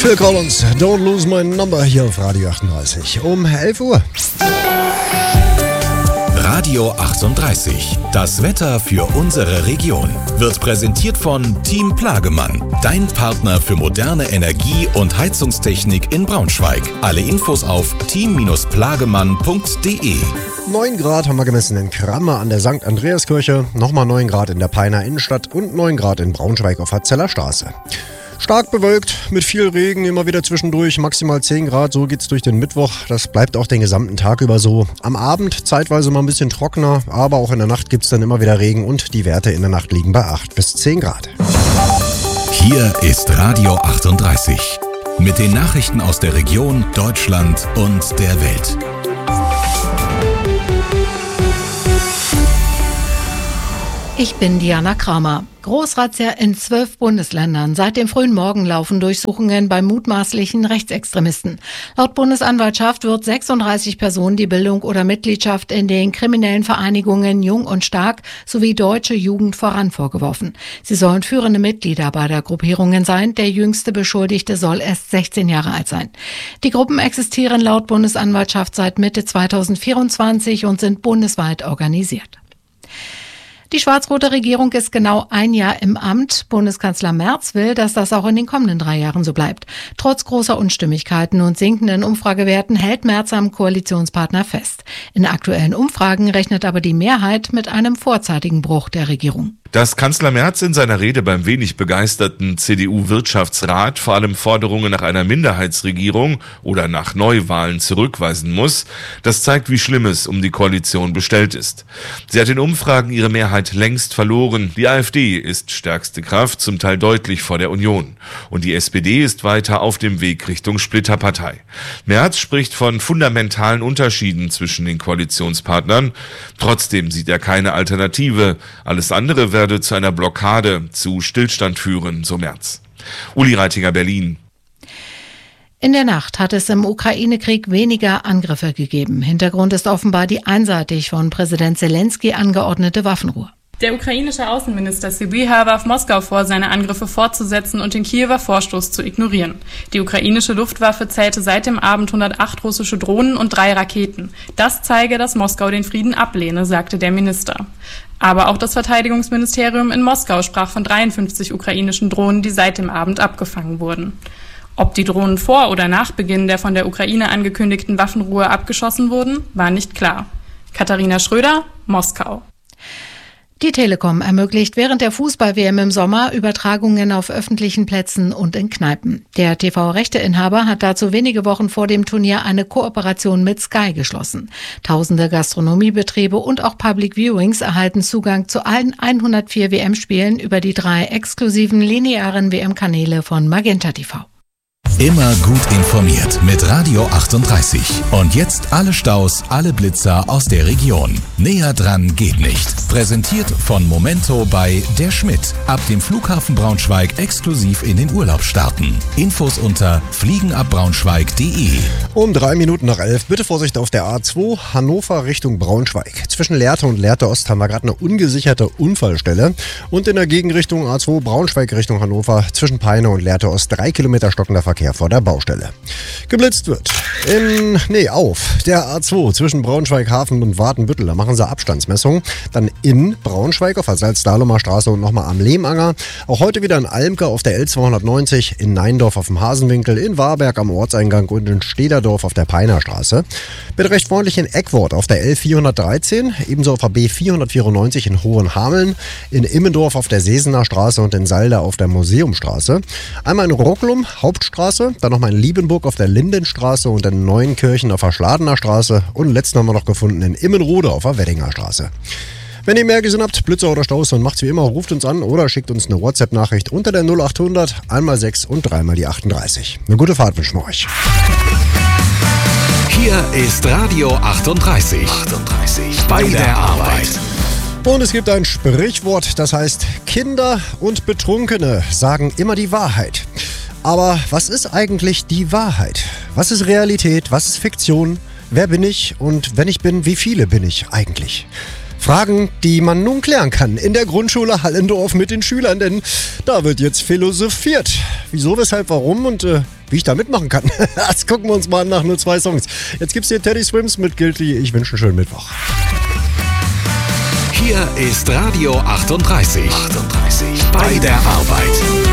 Phil Collins, Don't Lose My Number hier auf Radio 38 um 11 Uhr. Radio 38. Das Wetter für unsere Region wird präsentiert von Team Plagemann, dein Partner für moderne Energie- und Heizungstechnik in Braunschweig. Alle Infos auf team-plagemann.de. 9 Grad haben wir gemessen in Kramme an der St. Andreaskirche, nochmal 9 Grad in der Peiner Innenstadt und 9 Grad in Braunschweig auf der Zeller Straße. Stark bewölkt, mit viel Regen, immer wieder zwischendurch, maximal 10 Grad, so geht's durch den Mittwoch. Das bleibt auch den gesamten Tag über so. Am Abend zeitweise mal ein bisschen trockener, aber auch in der Nacht gibt's dann immer wieder Regen und die Werte in der Nacht liegen bei 8 bis 10 Grad. Hier ist Radio 38 mit den Nachrichten aus der Region, Deutschland und der Welt. Ich bin Diana Kramer. Großrazzia in 12 Bundesländern. Seit dem frühen Morgen laufen Durchsuchungen bei mutmaßlichen Rechtsextremisten. Laut Bundesanwaltschaft wird 36 Personen die Bildung oder Mitgliedschaft in den kriminellen Vereinigungen Jung und Stark sowie Deutsche Jugend voran vorgeworfen. Sie sollen führende Mitglieder beider Gruppierungen sein. Der jüngste Beschuldigte soll erst 16 Jahre alt sein. Die Gruppen existieren laut Bundesanwaltschaft seit Mitte 2024 und sind bundesweit organisiert. Die schwarz-rote Regierung ist genau ein Jahr im Amt. Bundeskanzler Merz will, dass das auch in den kommenden 3 Jahren so bleibt. Trotz großer Unstimmigkeiten und sinkenden Umfragewerten hält Merz am Koalitionspartner fest. In aktuellen Umfragen rechnet aber die Mehrheit mit einem vorzeitigen Bruch der Regierung. Dass Kanzler Merz in seiner Rede beim wenig begeisterten CDU-Wirtschaftsrat vor allem Forderungen nach einer Minderheitsregierung oder nach Neuwahlen zurückweisen muss, das zeigt, wie schlimm es um die Koalition bestellt ist. Sie hat in Umfragen ihre Mehrheit längst verloren. Die AfD ist stärkste Kraft, zum Teil deutlich vor der Union. Und die SPD ist weiter auf dem Weg Richtung Splitterpartei. Merz spricht von fundamentalen Unterschieden zwischen den Koalitionspartnern. Trotzdem sieht er keine Alternative. Alles andere werde zu einer Blockade, zu Stillstand führen, so Merz. Uli Reitinger, Berlin. In der Nacht hat es im Ukraine-Krieg weniger Angriffe gegeben. Hintergrund ist offenbar die einseitig von Präsident Zelensky angeordnete Waffenruhe. Der ukrainische Außenminister Sybiha warf Moskau vor, seine Angriffe fortzusetzen und den Kiewer Vorstoß zu ignorieren. Die ukrainische Luftwaffe zählte seit dem Abend 108 russische Drohnen und 3 Raketen. Das zeige, dass Moskau den Frieden ablehne, sagte der Minister. Aber auch das Verteidigungsministerium in Moskau sprach von 53 ukrainischen Drohnen, die seit dem Abend abgefangen wurden. Ob die Drohnen vor oder nach Beginn der von der Ukraine angekündigten Waffenruhe abgeschossen wurden, war nicht klar. Katharina Schröder, Moskau. Die Telekom ermöglicht während der Fußball-WM im Sommer Übertragungen auf öffentlichen Plätzen und in Kneipen. Der TV-Rechteinhaber hat dazu wenige Wochen vor dem Turnier eine Kooperation mit Sky geschlossen. Tausende Gastronomiebetriebe und auch Public Viewings erhalten Zugang zu allen 104 WM-Spielen über die 3 exklusiven linearen WM-Kanäle von Magenta TV. Immer gut informiert mit Radio 38. Und jetzt alle Staus, alle Blitzer aus der Region. Näher dran geht nicht. Präsentiert von Momento bei Der Schmidt. Ab dem Flughafen Braunschweig exklusiv in den Urlaub starten. Infos unter fliegenabbraunschweig.de. Um 3 Minuten nach 11, bitte Vorsicht auf der A2, Hannover Richtung Braunschweig. Zwischen Lehrte und Lehrte Ost haben wir gerade eine ungesicherte Unfallstelle. Und in der Gegenrichtung A2 Braunschweig Richtung Hannover, zwischen Peine und Lehrte Ost 3 Kilometer stockender Verkehr vor der Baustelle. Geblitzt wird auf der A2 zwischen Braunschweig, Hafen und Watenbüttel. Da machen sie Abstandsmessungen. Dann in Braunschweig auf der Salzdahlumer Straße und nochmal am Lehmanger. Auch heute wieder in Almke auf der L290, in Neindorf auf dem Hasenwinkel, in Warberg am Ortseingang und in Stederdorf auf der Peiner Straße. Bitte recht freundlich in Eckwort auf der L413, ebenso auf der B494 in Hohenhameln, in Immendorf auf der Sesener Straße und in Salda auf der Museumstraße. Einmal in Rocklum, Hauptstraße, dann nochmal in Liebenburg auf der Lindenstraße und in Neuenkirchen auf der Schladener Straße und letzten haben wir noch gefunden in Immenrode auf der Weddinger Straße. Wenn ihr mehr gesehen habt, Blitzer oder Staus, dann macht's wie immer, ruft uns an oder schickt uns eine WhatsApp-Nachricht unter der 0800 1x6 und 3x die 38. Eine gute Fahrt wünschen wir euch. Hier ist Radio 38. Bei der Arbeit. Und es gibt ein Sprichwort, das heißt, Kinder und Betrunkene sagen immer die Wahrheit. Aber was ist eigentlich die Wahrheit? Was ist Realität? Was ist Fiktion? Wer bin ich? Und wenn ich bin, wie viele bin ich eigentlich? Fragen, die man nun klären kann in der Grundschule Hallendorf mit den Schülern, denn da wird jetzt philosophiert. Wieso, weshalb, warum und wie ich da mitmachen kann. Das gucken wir uns mal an nach nur 2 Songs. Jetzt gibt's hier Teddy Swims mit Guilty. Ich wünsche einen schönen Mittwoch. Hier ist Radio 38. Bei der Arbeit.